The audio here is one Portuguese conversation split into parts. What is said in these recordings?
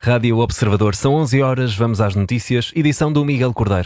Rádio Observador, são 11 horas, vamos às notícias, edição do Miguel Cordeiro.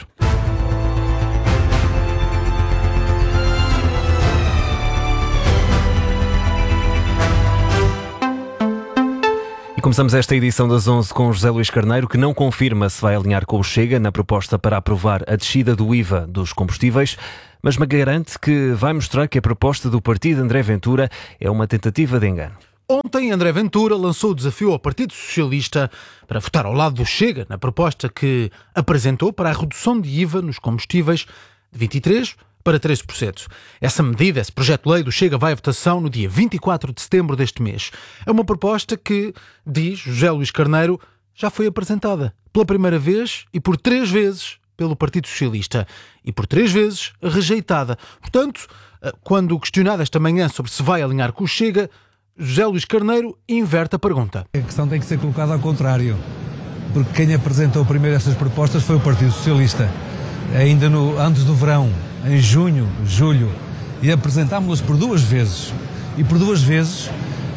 E começamos esta edição das 11 com José Luís Carneiro, que não confirma se vai alinhar com o Chega na proposta para aprovar a descida do IVA dos combustíveis, mas me garante que vai mostrar que a proposta do partido André Ventura é uma tentativa de engano. Ontem, André Ventura lançou o desafio ao Partido Socialista para votar ao lado do Chega na proposta que apresentou para a redução de IVA nos combustíveis de 23% para 13%. Essa medida, esse projeto de lei do Chega, vai à votação no dia 24 de setembro deste mês. É uma proposta que, diz José Luís Carneiro, já foi apresentada pela primeira vez e por 3 vezes pelo Partido Socialista e por 3 vezes rejeitada. Portanto, quando questionado esta manhã sobre se vai alinhar com o Chega, José Luís Carneiro inverte a pergunta. A questão tem que ser colocada ao contrário, porque quem apresentou primeiro essas propostas foi o Partido Socialista, ainda antes do verão, em junho, julho, e apresentámos-las por 2 vezes, e por 2 vezes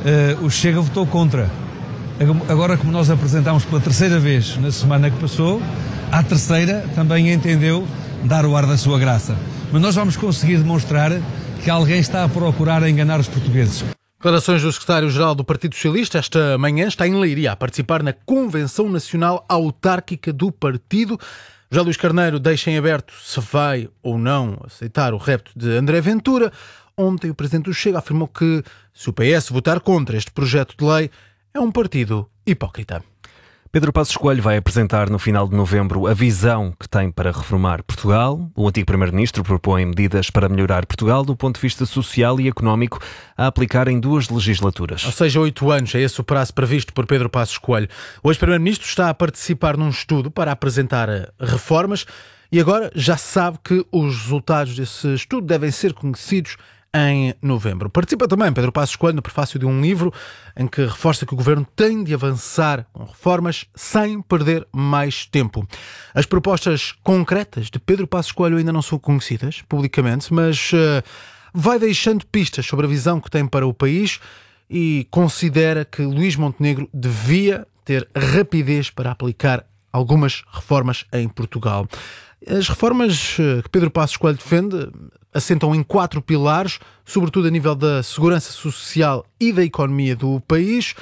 o Chega votou contra. Agora, como nós apresentámos pela 3ª vez na semana que passou, à 3ª também entendeu dar o ar da sua graça. Mas nós vamos conseguir demonstrar que alguém está a procurar enganar os portugueses. Declarações do secretário-geral do Partido Socialista esta manhã está em Leiria a participar na Convenção Nacional Autárquica do Partido. José Luís Carneiro deixa em aberto se vai ou não aceitar o repto de André Ventura. Ontem o presidente do Chega afirmou que se o PS votar contra este projeto de lei é um partido hipócrita. Pedro Passos Coelho vai apresentar no final de novembro a visão que tem para reformar Portugal. O antigo primeiro-ministro propõe medidas para melhorar Portugal do ponto de vista social e económico a aplicar em 2 legislaturas. Ou seja, 8 anos, é esse o prazo previsto por Pedro Passos Coelho. O ex-primeiro-ministro está a participar num estudo para apresentar reformas e agora já se sabe que os resultados desse estudo devem ser conhecidos em novembro. Participa também Pedro Passos Coelho no prefácio de um livro em que reforça que o governo tem de avançar com reformas sem perder mais tempo. As propostas concretas de Pedro Passos Coelho ainda não são conhecidas publicamente, mas vai deixando pistas sobre a visão que tem para o país e considera que Luís Montenegro devia ter rapidez para aplicar algumas reformas em Portugal. As reformas que Pedro Passos Coelho defende assentam em 4 pilares, sobretudo a nível da segurança social e da economia do país.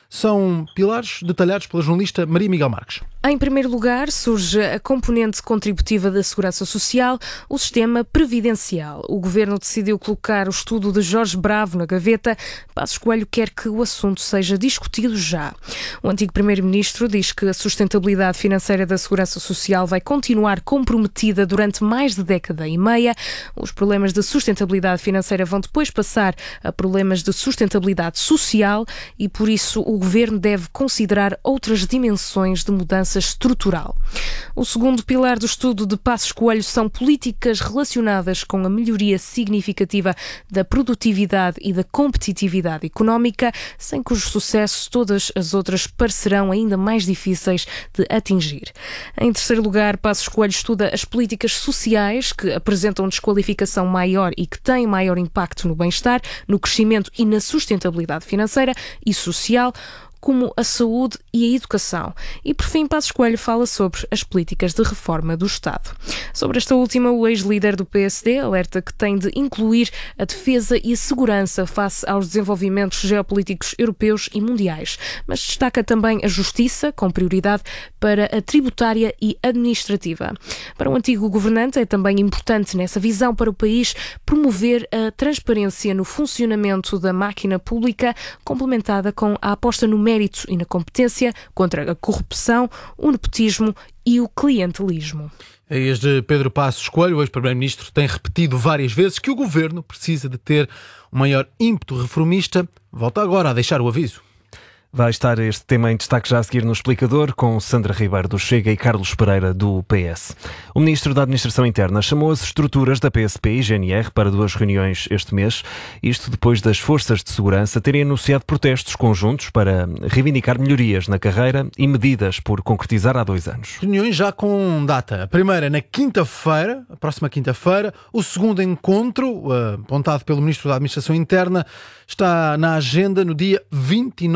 São pilares detalhados pela jornalista Maria Miguel Marques. Em primeiro lugar, surge a componente contributiva da Segurança Social, o sistema previdencial. O Governo decidiu colocar o estudo de Jorge Bravo na gaveta. Passos Coelho quer que o assunto seja discutido já. O antigo Primeiro-Ministro diz que a sustentabilidade financeira da Segurança Social vai continuar comprometida durante mais de década e meia. Os problemas de sustentabilidade financeira vão depois passar a problemas de sustentabilidade social e, por isso, o Governo deve considerar outras dimensões de mudança estrutural. O segundo pilar do estudo de Passos Coelho são políticas relacionadas com a melhoria significativa da produtividade e da competitividade económica, sem cujo sucesso todas as outras parecerão ainda mais difíceis de atingir. Em terceiro lugar, Passos Coelho estuda as políticas sociais que apresentam desqualificação maior e que têm maior impacto no bem-estar, no crescimento e na sustentabilidade financeira e social, como a saúde e a educação. E, por fim, Passos Coelho fala sobre as políticas de reforma do Estado. Sobre esta última, o ex-líder do PSD alerta que tem de incluir a defesa e a segurança face aos desenvolvimentos geopolíticos europeus e mundiais, mas destaca também a justiça, com prioridade para a tributária e administrativa. Para o antigo governante, é também importante, nessa visão para o país, promover a transparência no funcionamento da máquina pública, complementada com a aposta no mérito e na competência, contra a corrupção, o nepotismo e o clientelismo. Desde Pedro Passos Coelho, o ex-primeiro-ministro, tem repetido várias vezes que o governo precisa de ter um maior ímpeto reformista. Volta agora a deixar o aviso. Vai estar este tema em destaque já a seguir no Explicador, com Sandra Ribeiro do Chega e Carlos Pereira do PS. O Ministro da Administração Interna chamou as estruturas da PSP e GNR para 2 reuniões este mês, isto depois das forças de segurança terem anunciado protestos conjuntos para reivindicar melhorias na carreira e medidas por concretizar há 2 anos. Reuniões já com data. A primeira na quinta-feira, a próxima quinta-feira. O segundo encontro, apontado pelo Ministro da Administração Interna, está na agenda no dia 29 de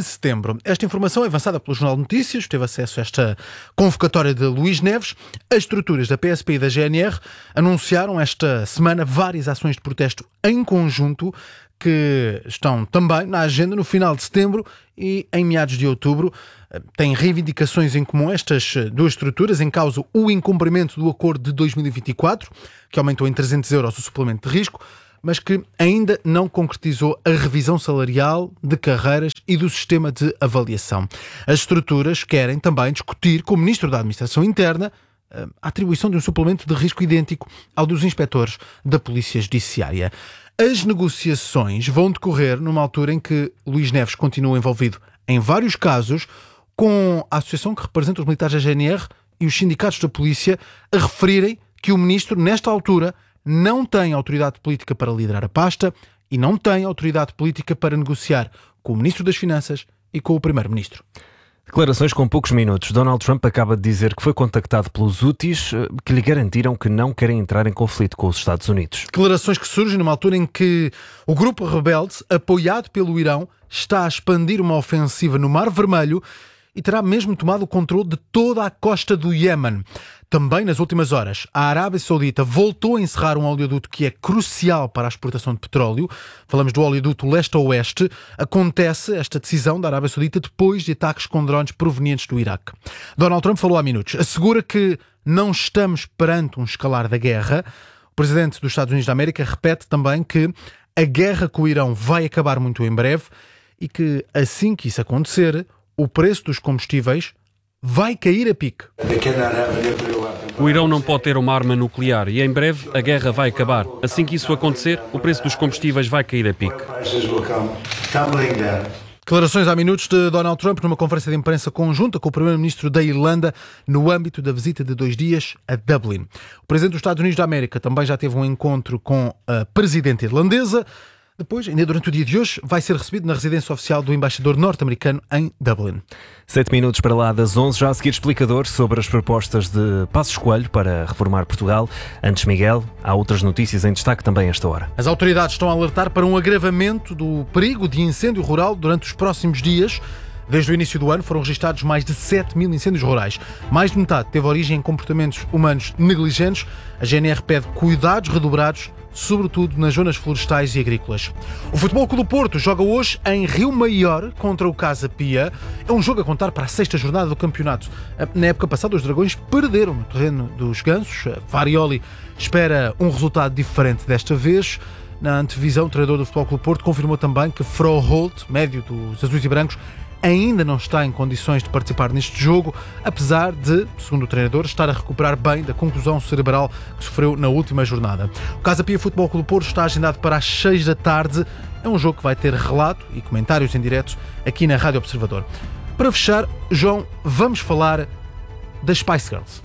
setembro. Esta informação é avançada pelo Jornal de Notícias, teve acesso a esta convocatória de Luís Neves. As estruturas da PSP e da GNR anunciaram esta semana várias ações de protesto em conjunto que estão também na agenda no final de setembro e em meados de outubro. Têm reivindicações em comum estas duas estruturas, em causa o incumprimento do acordo de 2024, que aumentou em 300 euros o suplemento de risco, mas que ainda não concretizou a revisão salarial de carreiras e do sistema de avaliação. As estruturas querem também discutir com o Ministro da Administração Interna a atribuição de um suplemento de risco idêntico ao dos inspectores da Polícia Judiciária. As negociações vão decorrer numa altura em que Luís Neves continua envolvido em vários casos, com a associação que representa os militares da GNR e os sindicatos da polícia a referirem que o Ministro, nesta altura, não tem autoridade política para liderar a pasta e não tem autoridade política para negociar com o Ministro das Finanças e com o Primeiro-Ministro. Declarações com poucos minutos. Donald Trump acaba de dizer que foi contactado pelos Houthis, que lhe garantiram que não querem entrar em conflito com os Estados Unidos. Declarações que surgem numa altura em que o grupo rebelde, apoiado pelo Irão, está a expandir uma ofensiva no Mar Vermelho e terá mesmo tomado o controle de toda a costa do Iémen. Também nas últimas horas, a Arábia Saudita voltou a encerrar um oleoduto que é crucial para a exportação de petróleo. Falamos do oleoduto leste-oeste. Acontece esta decisão da Arábia Saudita depois de ataques com drones provenientes do Iraque. Donald Trump falou há minutos. Assegura que não estamos perante um escalar da guerra. O presidente dos Estados Unidos da América repete também que a guerra com o Irão vai acabar muito em breve e que, assim que isso acontecer, o preço dos combustíveis vai cair a pique. O Irão não pode ter uma arma nuclear e em breve a guerra vai acabar. Assim que isso acontecer, o preço dos combustíveis vai cair a pique. Declarações há minutos de Donald Trump numa conferência de imprensa conjunta com o Primeiro-Ministro da Irlanda no âmbito da visita de 2 dias a Dublin. O Presidente dos Estados Unidos da América também já teve um encontro com a Presidente irlandesa. Depois, ainda durante o dia de hoje, vai ser recebido na residência oficial do embaixador norte-americano em Dublin. 7 minutos para lá das 11, já a seguir explicador sobre as propostas de Passos Coelho para reformar Portugal. Antes, Miguel, há outras notícias em destaque também a esta hora. As autoridades estão a alertar para um agravamento do perigo de incêndio rural durante os próximos dias. Desde o início do ano foram registados mais de 7 mil incêndios rurais. Mais de metade teve origem em comportamentos humanos negligentes. A GNR pede cuidados redobrados, sobretudo nas zonas florestais e agrícolas. O Futebol Clube do Porto joga hoje em Rio Maior contra o Casa Pia. É um jogo a contar para a 6ª jornada do campeonato. Na época passada, os Dragões perderam no terreno dos Gansos. Farioli espera um resultado diferente desta vez. Na antevisão, o treinador do Futebol Clube do Porto confirmou também que Froholt, médio dos azuis e brancos, ainda não está em condições de participar neste jogo, apesar de, segundo o treinador, estar a recuperar bem da contusão cerebral que sofreu na última jornada. O Casa Pia Futebol Clube do Porto está agendado para as 6 da tarde. É um jogo que vai ter relato e comentários em direto aqui na Rádio Observador. Para fechar, João, vamos falar das Spice Girls.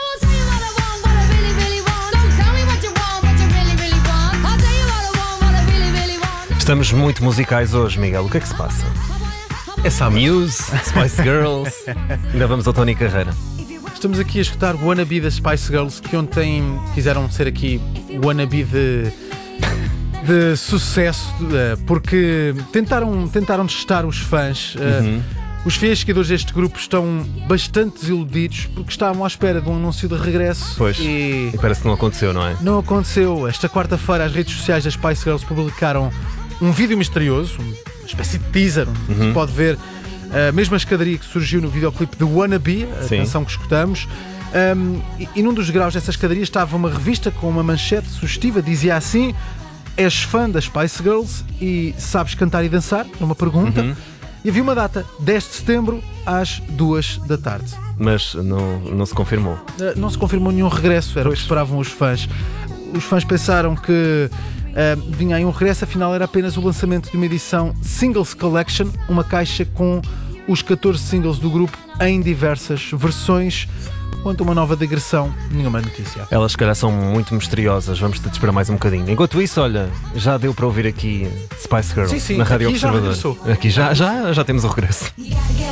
Estamos muito musicais hoje, Miguel. O que é que se passa? É sábado. Muse, Spice Girls. Ainda vamos ao Tony Carreira. Estamos aqui a escutar o wannabe das Spice Girls, que ontem quiseram ser aqui o wannabe de sucesso, porque tentaram testar os fãs. Os fiéis seguidores deste grupo estão bastante desiludidos porque estavam à espera de um anúncio de regresso. Pois, e parece que não aconteceu, não é? Não aconteceu. Esta quarta-feira as redes sociais das Spice Girls publicaram um vídeo misterioso, uma espécie de teaser, onde se pode ver a mesma escadaria que surgiu no videoclipe de Wannabe, a canção que escutamos. E num dos graus dessa escadaria estava uma revista com uma manchete sugestiva, dizia assim: és fã das Spice Girls e sabes cantar e dançar? Numa pergunta. E havia uma data, 10 de setembro, às 2 da tarde. Mas não se confirmou. Não se confirmou nenhum regresso, era o que esperavam os fãs. Os fãs pensaram que vinha aí um regresso, afinal era apenas o lançamento de uma edição Singles Collection, uma caixa com os 14 singles do grupo em diversas versões. Quanto a uma nova digressão, nenhuma notícia. Elas, se calhar, são muito misteriosas. Vamos ter de esperar mais um bocadinho. Enquanto isso, olha, já deu para ouvir aqui Spice Girls na Rádio Observador. Aqui já temos o regresso.